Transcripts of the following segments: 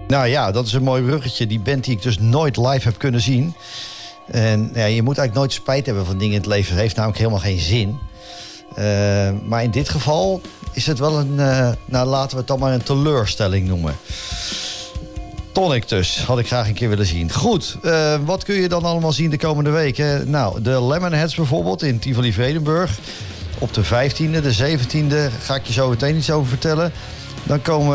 Nou ja, dat is een mooi bruggetje. Die band die ik dus nooit live heb kunnen zien. En ja, je moet eigenlijk nooit spijt hebben van dingen in het leven. Het heeft namelijk helemaal geen zin. Maar in dit geval is het wel een... nou, laten we het dan maar een teleurstelling noemen. Tonic dus, had ik graag een keer willen zien. Goed, wat kun je dan allemaal zien de komende weken? Nou, de Lemonheads bijvoorbeeld in Tivoli-Vredenburg. Op de 15e, de 17e ga ik je zo meteen iets over vertellen. Dan komen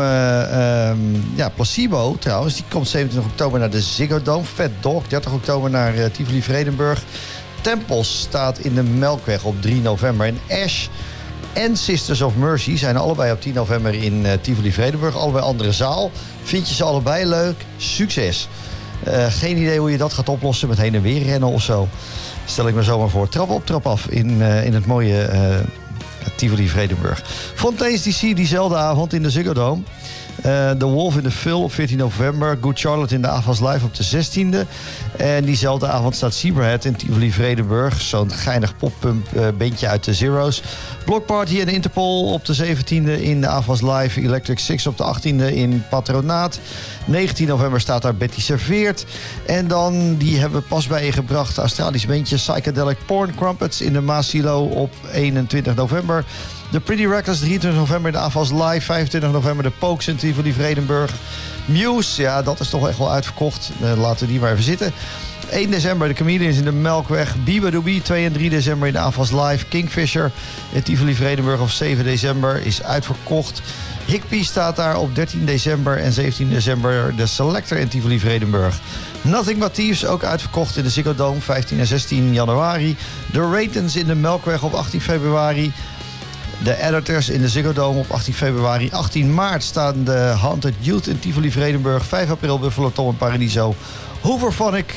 Placebo trouwens. Die komt 27 oktober naar de Ziggo Dome. Fat Dog, 30 oktober naar Tivoli-Vredenburg. Tempels staat in de Melkweg op 3 november. En Ash en Sisters of Mercy zijn allebei op 10 november in Tivoli-Vredenburg. Allebei andere zaal. Vind je ze allebei leuk? Succes. Geen idee hoe je dat gaat oplossen met heen en weer rennen of zo. Stel ik me zomaar voor. Trap op, trap af in het mooie Tivoli-Vredenburg. Fontaines DC diezelfde avond in de Ziggo Dome. The Wolf in de Phil op 14 november. Good Charlotte in de AFAS Live op de 16e. En diezelfde avond staat Zebrahead in Tivoli-Vredenburg. Zo'n geinig poppump bandje uit de Zero's. Block Party en Interpol op de 17e in de AFAS Live. Electric Six op de 18e in Patronaat. 19 november staat daar Betty Serveert. En dan, die hebben we pas bijgebracht, Australisch bandje Psychedelic Porn Crumpets in de Maasilo op 21 november. The Pretty Reckless 23 november in de AFAS Live. 25 november de Pokes in Tivoli-Vredenburg. Muse, ja, dat is toch echt wel uitverkocht. Laten we die maar even zitten. 1 december de Comedians in de Melkweg. Biba Doobie 2 en 3 december in de AFAS Live. Kingfisher in Tivoli-Vredenburg op 7 december is uitverkocht. Higpie staat daar op 13 december en 17 december de Selector in Tivoli-Vredenburg. Nothing But Thieves ook uitverkocht in de Ziggo Dome 15 en 16 januari. The Ratons in de Melkweg op 18 februari. De Editors in de Ziggo Dome op 18 februari. 18 maart staan de Haunted Youth in Tivoli-Vredenburg. 5 april Buffalo Tom en Paradiso. Hooverphonic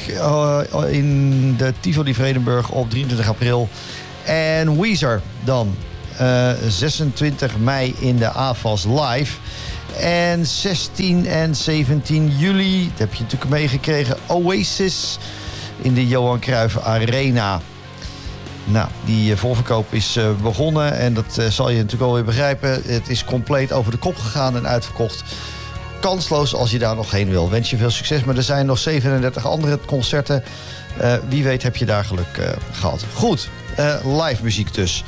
in de Tivoli-Vredenburg op 23 april. En Weezer dan 26 mei in de AFAS Live. En 16 en 17 juli, dat heb je natuurlijk meegekregen, Oasis in de Johan Cruijff Arena. Nou, die voorverkoop is begonnen en dat zal je natuurlijk wel weer begrijpen. Het is compleet over de kop gegaan en uitverkocht. Kansloos als je daar nog heen wil. Wens je veel succes, maar er zijn nog 37 andere concerten. Wie weet heb je daar geluk gehad. Goed, live muziek dus.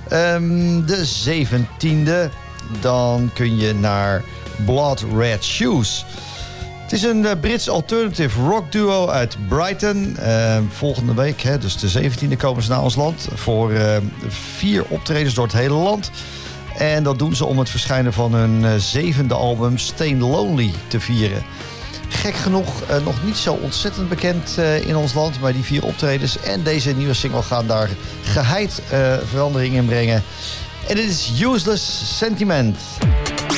De 17e, dan kun je naar Blood Red Shoes. Het is een Brits alternative rock duo uit Brighton. Volgende week, dus de 17e, komen ze naar ons land voor 4 optredens door het hele land. En dat doen ze om het verschijnen van hun 7e album Stay Lonely te vieren. Gek genoeg nog niet zo ontzettend bekend in ons land, maar die 4 optredens en deze nieuwe single gaan daar geheid verandering in brengen. En dit is Useless Sentiment.